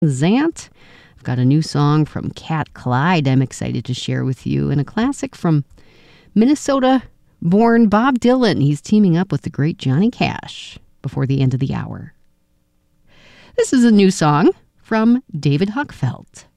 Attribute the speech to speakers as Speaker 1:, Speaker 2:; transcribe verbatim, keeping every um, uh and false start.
Speaker 1: Zant. I've got a new song from Cat Clyde I'm excited to share with you, and a classic from Minnesota-born Bob Dylan. He's teaming up with the great Johnny Cash before the end of the hour. This is a new song from David Huckfeld.